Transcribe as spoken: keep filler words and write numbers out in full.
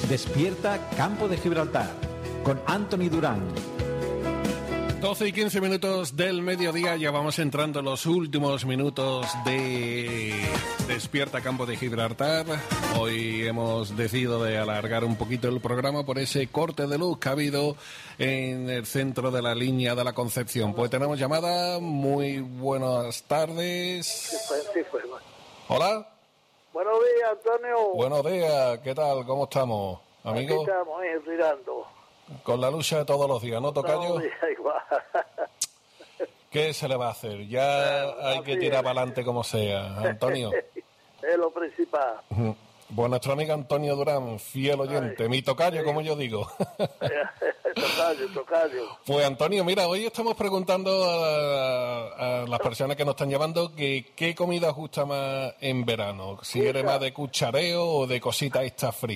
Despierta Campo de Gibraltar con Anthony Durán. doce y quince minutos del mediodía, ya vamos entrando en los últimos minutos de Despierta Campo de Gibraltar. Hoy hemos decidido de alargar un poquito el programa por ese corte de luz que ha habido en el centro de la línea de la Concepción. Pues tenemos llamada. Muy buenas tardes. Sí, pues, sí, pues. Hola. Buenos días, Antonio. Buenos días, ¿qué tal? ¿Cómo estamos, amigo? Aquí estamos, eh, tirando. Con la lucha de todos los días, ¿no, tocayo? Todos los días igual. ¿Qué se le va a hacer? Ya Claro, hay que así tirar es. para adelante como sea, Antonio. Es lo principal. Pues nuestro amigo Antonio Durán, fiel oyente, Ay, mi tocayo, sí. como yo digo. Tocayo, tocayo. Pues Antonio, mira, hoy estamos preguntando a, a las personas que nos están llamando que qué comida gusta más en verano, si eres Escucha. más de cuchareo o de cositas estas frías.